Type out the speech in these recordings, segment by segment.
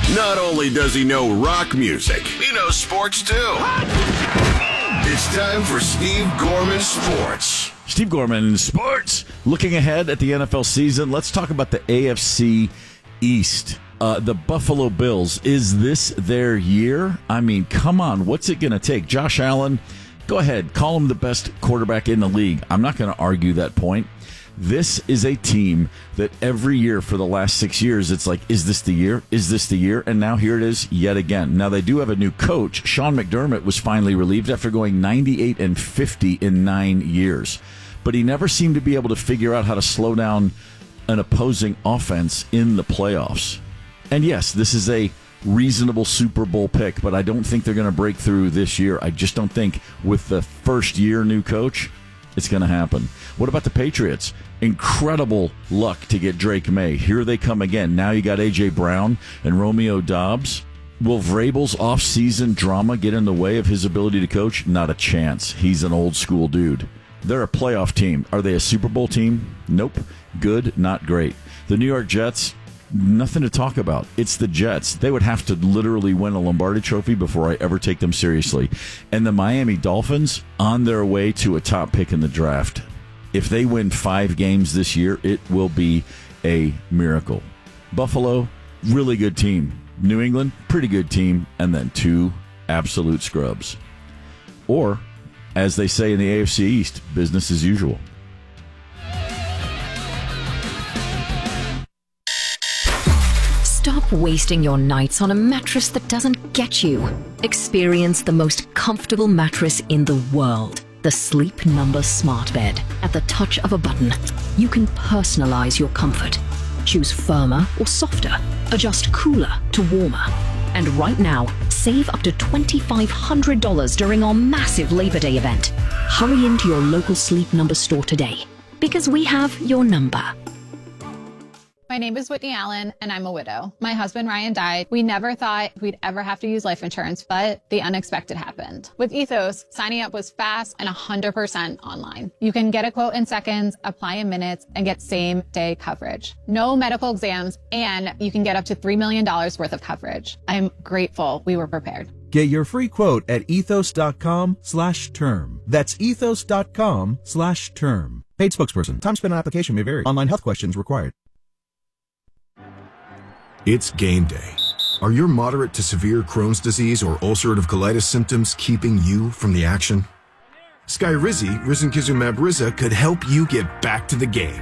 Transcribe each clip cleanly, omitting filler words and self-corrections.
Not only does he know rock music, he knows sports too. It's time for Steve Gorman Sports. Steve Gorman Sports. Looking ahead at the NFL season, let's talk about the AFC East. The Buffalo Bills, is this their year? I mean, come on, what's it going to take? Josh Allen, go ahead, call him the best quarterback in the league. I'm not going to argue that point. This is a team that every year for the last 6 years, it's like, is this the year? Is this the year? And now here it is yet again. Now, they do have a new coach. Sean McDermott was finally relieved after going 98-50 in 9 years. But he never seemed to be able to figure out how to slow down an opposing offense in the playoffs. And yes, this is a reasonable Super Bowl pick, but I don't think they're going to break through this year. I just don't think with the first year new coach, it's going to happen. What about the Patriots? Incredible luck to get Drake May. Here they come again. Now you got A.J. Brown and Romeo Doubs. Will Vrabel's off-season drama get in the way of his ability to coach? Not a chance. He's an old-school dude. They're a playoff team. Are they a Super Bowl team? Nope. Good, not great. The New York Jets, nothing to talk about. It's the Jets. They would have to literally win a Lombardi trophy before I ever take them seriously. And the Miami Dolphins, on their way to a top pick in the draft. If they win 5 games this year, it will be a miracle. Buffalo, really good team. New England, pretty good team. And then 2 absolute scrubs. Or, as they say in the AFC East, business as usual. Stop wasting your nights on a mattress that doesn't get you. Experience the most comfortable mattress in the world. The Sleep Number Smart Bed. At the touch of a button, you can personalize your comfort. Choose firmer or softer. Adjust cooler to warmer. And right now, save up to $2,500 during our massive Labor Day event. Hurry into your local Sleep Number store today, because we have your number. My name is Whitney Allen, and I'm a widow. My husband, Ryan, died. We never thought we'd ever have to use life insurance, but the unexpected happened. With Ethos, signing up was fast and 100% online. You can get a quote in seconds, apply in minutes, and get same-day coverage. No medical exams, and you can get up to $3 million worth of coverage. I'm grateful we were prepared. Get your free quote at ethos.com/term. That's ethos.com/term. Paid spokesperson. Time spent on application may vary. Online health questions required. It's game day. Are your moderate to severe Crohn's disease or ulcerative colitis symptoms keeping you from the action? Skyrizi, risankizumab Riza, could help you get back to the game.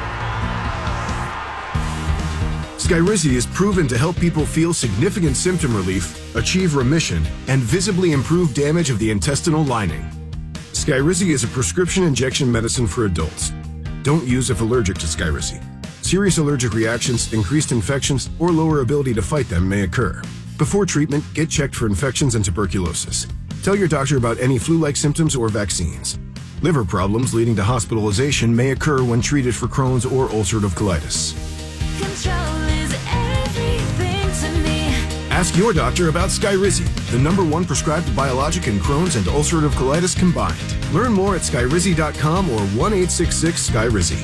Skyrizi is proven to help people feel significant symptom relief, achieve remission, and visibly improve damage of the intestinal lining. Skyrizi is a prescription injection medicine for adults. Don't use if allergic to Skyrizi. Serious allergic reactions, increased infections, or lower ability to fight them may occur. Before treatment, get checked for infections and tuberculosis. Tell your doctor about any flu-like symptoms or vaccines. Liver problems leading to hospitalization may occur when treated for Crohn's or ulcerative colitis. Control is everything to me. Ask your doctor about Skyrizi, the #1 prescribed biologic in Crohn's and ulcerative colitis combined. Learn more at skyrizi.com or 1-866-SKYRIZI.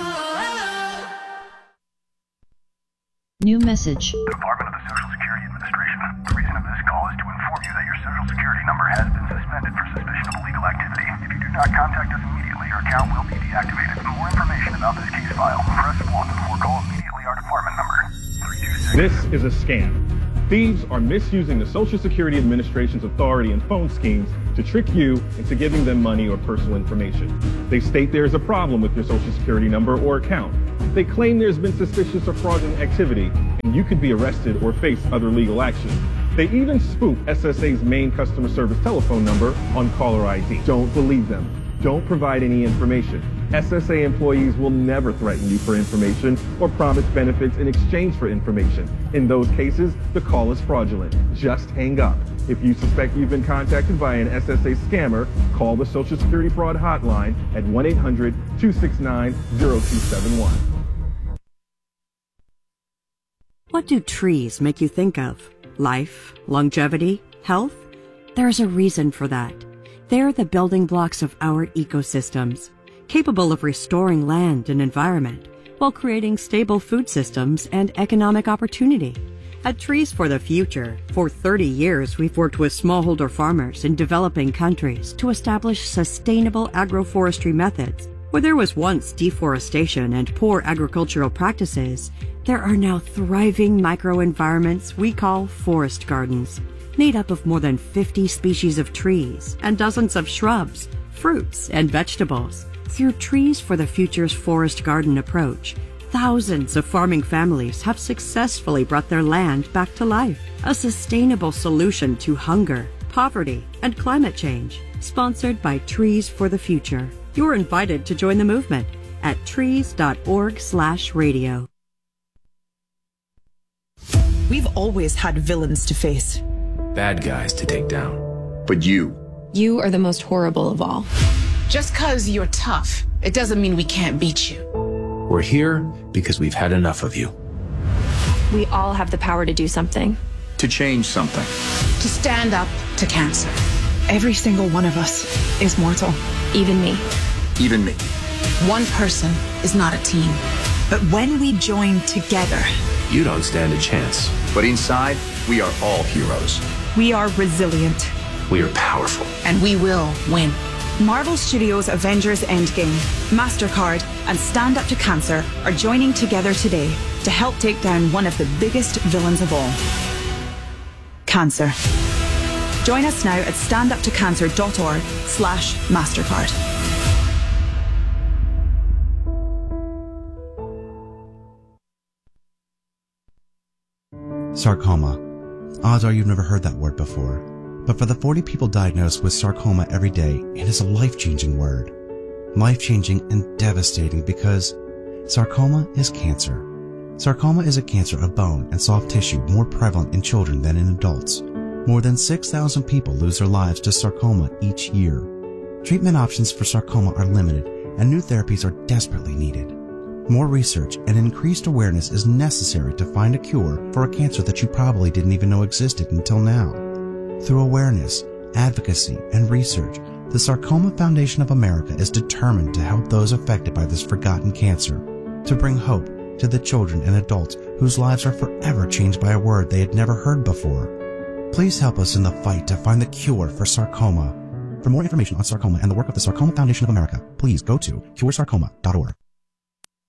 New message. Department of the Social Security Administration. The reason of this call is to inform you that your Social Security number has been suspended for suspicion of illegal activity. If you do not contact us immediately, your account will be deactivated. For more information about this case file, press 1 or call immediately our department number 326. This is a scam. Thieves are misusing the Social Security Administration's authority and phone schemes to trick you into giving them money or personal information. They state there is a problem with your Social Security number or account. They claim there's been suspicious or fraudulent activity, and you could be arrested or face other legal action. They even spoof SSA's main customer service telephone number on caller ID. Don't believe them. Don't provide any information. SSA employees will never threaten you for information or promise benefits in exchange for information. In those cases, the call is fraudulent. Just hang up. If you suspect you've been contacted by an SSA scammer, call the Social Security Fraud Hotline at 1-800-269-0271. What do trees make you think of? Life, longevity, health? There's a reason for that. They're the building blocks of our ecosystems, capable of restoring land and environment while creating stable food systems and economic opportunity. At Trees for the Future, for 30 years we've worked with smallholder farmers in developing countries to establish sustainable agroforestry methods. Where there was once deforestation and poor agricultural practices, there are now thriving microenvironments we call forest gardens, made up of more than 50 species of trees and dozens of shrubs, fruits, and vegetables. Through Trees for the Future's forest garden approach, thousands of farming families have successfully brought their land back to life. A sustainable solution to hunger, poverty, and climate change. Sponsored by Trees for the Future. You're invited to join the movement at trees.org/radio. We've always had villains to face. Bad guys to take down. But you are the most horrible of all. Just because you're tough, it doesn't mean we can't beat you. We're here because we've had enough of you. We all have the power to do something. To change something. To stand up to cancer. Every single one of us is mortal. Even me. Even me. One person is not a team. But when we join together, you don't stand a chance. But inside, we are all heroes. We are resilient. We are powerful. And we will win. Marvel Studios' Avengers Endgame, MasterCard, and Stand Up to Cancer are joining together today to help take down one of the biggest villains of all. Cancer. Join us now at standuptocancer.org/MasterCard. Sarcoma. Odds are you've never heard that word before. But for the 40 people diagnosed with sarcoma every day, it is a life-changing word. Life-changing and devastating because sarcoma is cancer. Sarcoma is a cancer of bone and soft tissue more prevalent in children than in adults. More than 6,000 people lose their lives to sarcoma each year. Treatment options for sarcoma are limited, and new therapies are desperately needed. More research and increased awareness is necessary to find a cure for a cancer that you probably didn't even know existed until now. Through awareness, advocacy, and research, the Sarcoma Foundation of America is determined to help those affected by this forgotten cancer, to bring hope to the children and adults whose lives are forever changed by a word they had never heard before. Please help us in the fight to find the cure for sarcoma. For more information on sarcoma and the work of the Sarcoma Foundation of America, please go to curesarcoma.org.